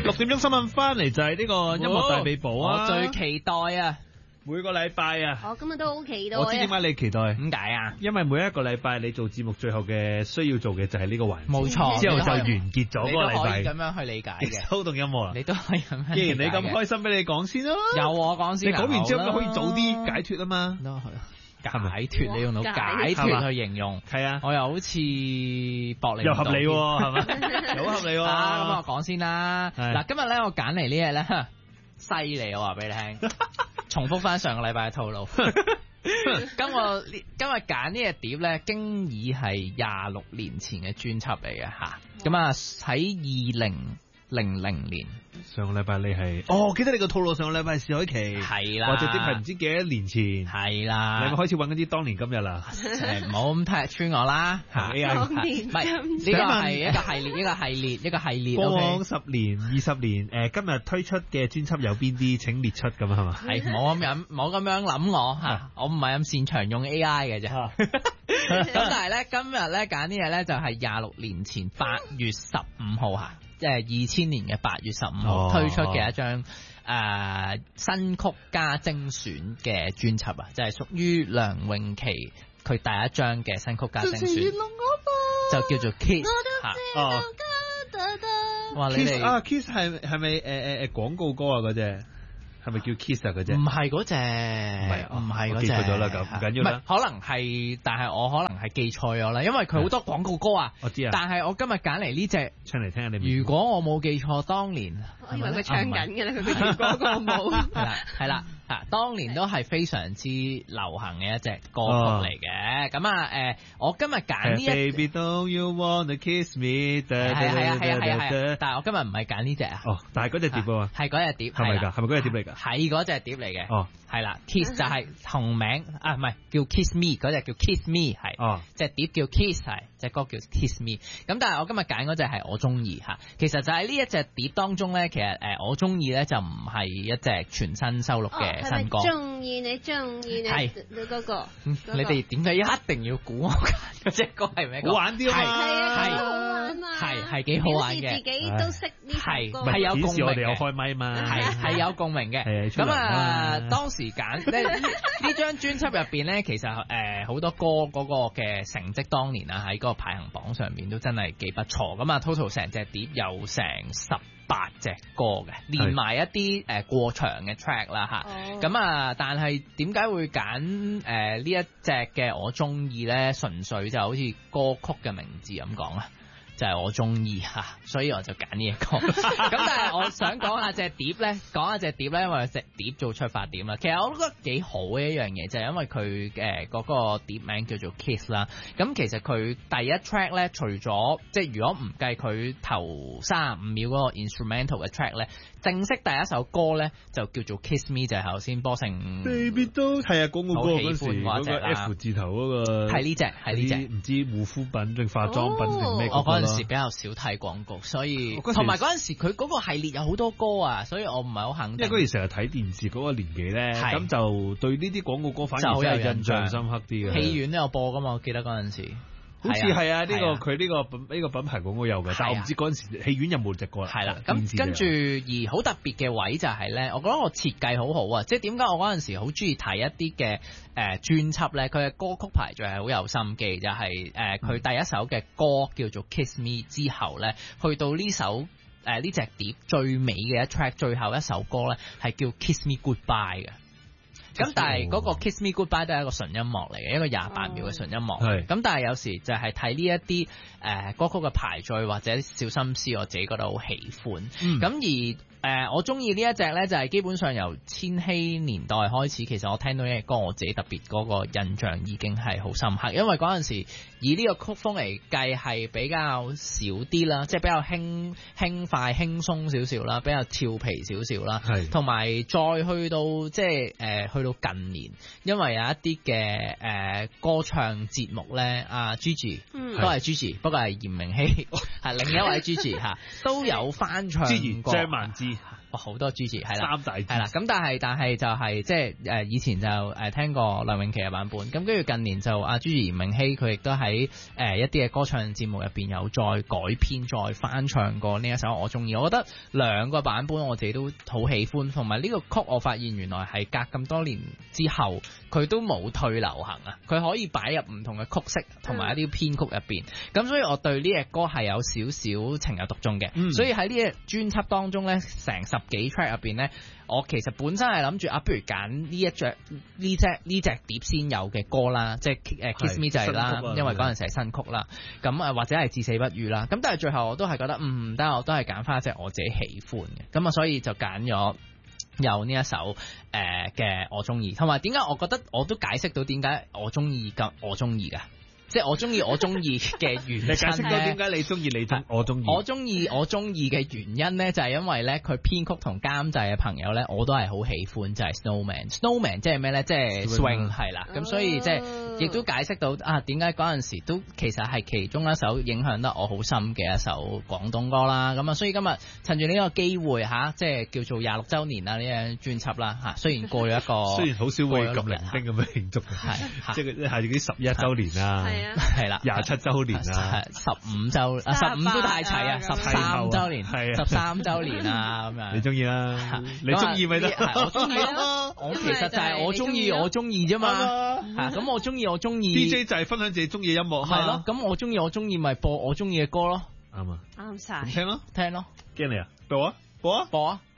6點鐘新聞翻嚟就係呢個音樂大秘寶啊！ 我最期待啊！ 每個禮拜啊， 我今日都好期待。 我知點解你期待？ 點解啊？ 因為每一個禮拜你做節目最後嘅需要做嘅就係呢個環節， 冇錯， 之後就完結咗嗰個禮拜。 你都可以咁樣去理解嘅。 收動音樂啦， 你都可以咁樣。 既然你咁開心，俾你講先啦。 由我講先。 你講完之後可以早啲解脫啊嘛。 都係解脫，你用到解脫去形容， 係啊， 我又好似駁你又合理喎，係咪？又好合理喎。 咁我講先啦。嗱，今日咧我揀嚟呢嘢咧，犀利，我話俾你聽。重複翻上個禮拜嘅套路。今日揀呢隻碟咧，經已係26年前嘅專輯嚟嘅吓。咁啊喺2000年。 上個禮拜你係記得你個套路上個禮拜係史凱琪， 係啦， 或者啲係唔知幾多年前， 係啦， 你咪開始揾嗰啲當年今日啦， 唔好咁踢穿我啦嚇， 當年唔係呢個係一個系列， 過往10年、20年，今日推出嘅專輯有邊啲？請列出咁係嘛？ 係冇咁樣諗我嚇，我唔係咁擅長用 AI 嘅啫。咁但係咧，今日咧揀啲嘢咧就係26年前8月15號嚇。即係2000年嘅8月15號推出嘅一張新曲加精選嘅專輯啊，就係屬於梁詠琪佢第一張嘅新曲加精選，就叫做 Kiss 哇！你哋 Kiss 係咪廣告歌啊嗰隻？係咪叫 Kiss 啊嗰隻？ 唔係嗰隻，唔係嗰隻。記錯咗啦，咁唔緊要啦。可能係，但係我可能係記錯咗啦，因為佢好多廣告歌啊。 我知啊。 但係我今日揀嚟呢隻， 唱嚟聽下你。 如果我冇記錯，當年我以為佢唱緊嘅咧，佢唱歌個冇。 係啦，當年都係非常之流行嘅一隻歌曲嚟嘅。咁啊，我今日揀呢一 Baby don't you wanna kiss me？ 係。但係我今日唔係揀呢隻啊。 但係嗰隻碟喎。 係嗰隻碟。 係咪㗎？係咪嗰隻碟嚟㗎？ 係嗰隻碟嚟嘅。係啦，Kiss 就係同名唔係叫 Kiss Me， 嗰隻叫 Kiss Me 係。隻碟叫 Kiss 係，隻歌叫 Kiss Me。咁但係我今日揀嗰隻係我中意嚇。其實就喺呢一隻碟當中咧，其實我中意咧就唔係一隻全新收錄嘅新歌。 中意你係嗰個。 你哋點解一定要估我揀嗰隻歌係咩歌？ 好玩啲啊嘛， 係幾好玩嘅。 自己都識呢首歌， 係有共鳴嘅。 我哋有開咪嘛， 係有共鳴嘅。咁當時揀呢張專輯入邊咧，其實好多歌嗰個嘅成績當年啊喺嗰個排行榜上面都真係幾不錯。咁啊 total 成隻碟有成18隻歌嘅，連埋一啲過長嘅 track 啦嚇。咁但係點解會揀呢一隻嘅我中意咧？純粹就好似歌曲嘅名字咁講啦。就係我中意嚇，所以我就揀呢一個。咁但係我想講下隻碟咧，因為隻碟做出發點啦。其實我都覺得幾好嘅一樣嘢，就係因為佢嗰個碟名叫做 Kiss 啦。咁其實佢第一 track 咧，除咗即係如果唔計佢頭35秒嗰個 instrumental 嘅 track 咧，正式第一首歌咧就叫做 Kiss Me， 就係頭先波成 Baby 都係啊，廣告歌嗰時嗰個 F 字頭嗰個係呢隻， 唔知護膚品定化妝品定咩？ 我嗰陣時比較少睇廣告，所以同埋嗰陣時佢嗰個系列有好多歌啊，所以我唔係好肯定。 因為嗰時成日睇電視嗰個年紀咧，咁就對呢啲廣告歌反而真係印象深刻啲嘅。 戲院都有播噶嘛，我記得嗰陣時。 好似係啊，佢呢個品牌廣告有嘅，但我唔知嗰陣時戲院有冇隻歌啦。 係啦，咁跟住而好特別嘅位就係咧，我覺得我設計好好啊，即係點解我嗰陣時好中意睇一啲嘅專輯咧？佢嘅歌曲排序係好有心機，就係佢第一首嘅歌叫做 Kiss Me 之後咧，去到呢首呢隻碟最尾嘅一 track， 最後一首歌咧係叫 Kiss Me Goodbye 嘅。咁但係嗰個 Kiss Me Goodbye 都係一個純音樂嚟嘅，一個28秒嘅純音樂。咁但係有時就係睇呢一啲歌曲嘅排序或者小心思，我自己覺得好喜歡。咁我中意呢一隻咧，就係基本上由千禧年代開始，其實我聽到呢隻歌，我自己特別嗰個印象已經係好深刻，因為嗰陣時以呢個曲風嚟計係比較少啲啦，即係比較輕快輕鬆少少啦，比較俏皮少少啦，同埋再去到即係去到近年，因為有一啲嘅歌唱節目咧，Gigi 都係 Gigi，不過係嚴明熙係另一位 Gigi 嚇，都有翻唱過張曼芝。 好多 Gigi 係啦， 三大係啦。咁但係就係即係以前就聽過梁詠琪嘅版本，咁跟住近年就阿 Gigi 嚴明熙佢亦都喺一啲嘅歌唱節目入邊有再改編再翻唱過呢一首我中意。我覺得兩個版本我自己都好喜歡，同埋呢個曲我發現原來係隔咁多年之後佢都冇退流行啊，佢可以擺入唔同嘅曲式同埋一啲編曲入邊。咁所以我對呢隻歌係有少少情有獨鍾嘅。所以喺呢隻專輯當中咧，成10幾 track 入邊咧，我其實本身係諗住不如揀呢隻碟先有嘅歌啦，即係Kiss Me 就係啦，因為嗰陣時係新曲啦。咁或者係至死不渝啦。咁但係最後我都係覺得唔得，我都係揀翻一隻我自己喜歡嘅。咁所以就揀咗有呢一首嘅我中意，同埋點解我覺得我都解釋到點解我中意㗎。即係我中意嘅原因。 你解釋到點解你中意我中意？ 我中意嘅原因咧，就係因為咧佢編曲同監製嘅朋友咧，我都係好喜歡，就係 Snowman 即係咩咧？即係 swing 係啦。咁所以即係亦都解釋到點解嗰陣時都其實係其中一首影響得我好深嘅一首廣東歌啦。咁所以今日趁住呢個機會即係叫做26週年啦呢張專輯啦雖然過咗一個雖然好少會咁零丁咁樣慶祝嘅，即係係啲11週年啊。 係啦 ，27週年啊 ，15都太齊啊，13週年，13週年啊咁樣。 你中意啦，你中意咪得？ 我中意咯，我其實就係我中意啫嘛。咁我中意 DJ 就係分享自己中意嘅音樂。 係咯，咁我中意咪播我中意嘅歌咯。 啱啊， 啱晒。 咁聽咯， 驚你啊！ 播啊！